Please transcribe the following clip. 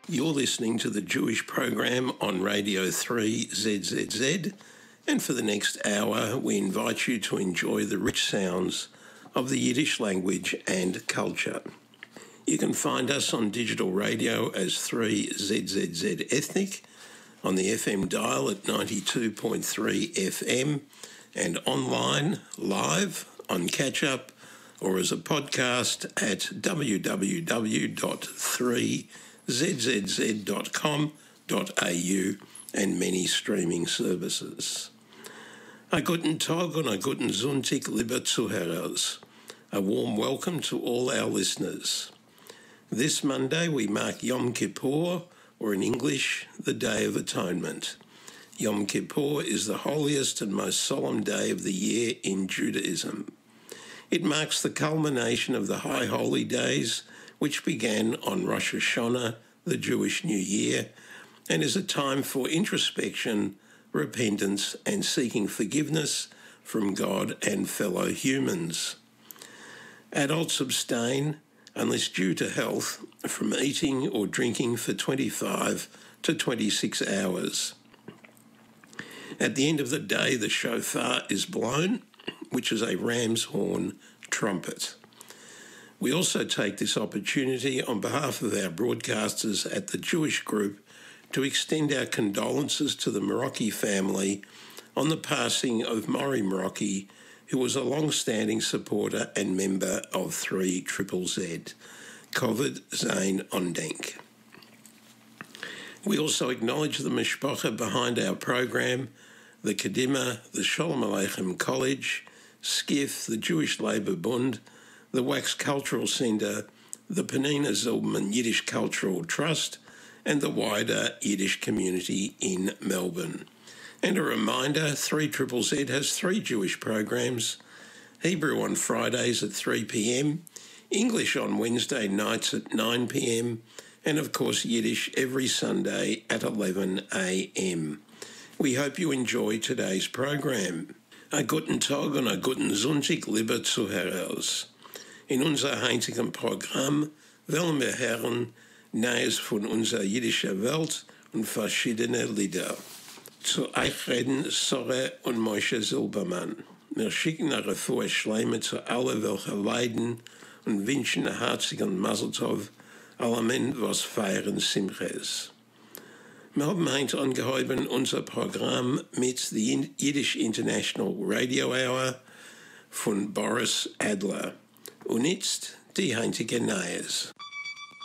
You're listening to the Jewish program on Radio 3 ZZZ, and for the next hour we invite you to enjoy the rich sounds of the Yiddish language and culture. You can find us on digital radio as 3ZZZ Ethnic, on the FM dial at 92.3 FM, and online, live, on catch-up, or as a podcast at www.3zzz.com.au and many streaming services. A guten Tag und a guten Sonntag, liebe Zuhörers. A warm welcome to all our listeners. This Monday we mark Yom Kippur, or in English, the Day of Atonement. Yom Kippur is the holiest and most solemn day of the year in Judaism. It marks the culmination of the High Holy Days, which began on Rosh Hashanah, the Jewish New Year, and is a time for introspection, repentance, and seeking forgiveness from God and fellow humans. Adults abstain, unless due to health, from eating or drinking for 25 to 26 hours. At the end of the day, the shofar is blown, which is a ram's horn trumpet. We also take this opportunity on behalf of our broadcasters at the Jewish Group to extend our condolences to the Meraki family on the passing of Maury Meraki, who was a long-standing supporter and member of 3ZZZ. Kovod Zain Ondenk. We also acknowledge the mishpacha behind our program, the Kadima, the Shalom Aleichem College, SCIF, the Jewish Labour Bund, the Wax Cultural Centre, the Penina Zilberman Yiddish Cultural Trust, and the wider Yiddish community in Melbourne. And a reminder, 3ZZZ has 3 Jewish programs: Hebrew on Fridays at 3 p.m, English on Wednesday nights at 9 p.m, and of course Yiddish every Sunday at 11 a.m. We hope you enjoy today's program. A guten Tag und a guten Sonntag, liebe Zuhörers. In unser heutigen Programm wollen wir hören Neues von unserer jiddischer Welt und verschiedene Lieder. Zu euch reden Sore und Moshe Silberman. Wir schicken eine Refuah Shleima zu allen, welche leiden, und wünschen einen herzigen Mazel Tov allen, was feiern Simches. Wir haben heute angeheuben unser Programm mit der Yiddish International Radio Hour von Boris Adler. Und jetzt die heutige Neues.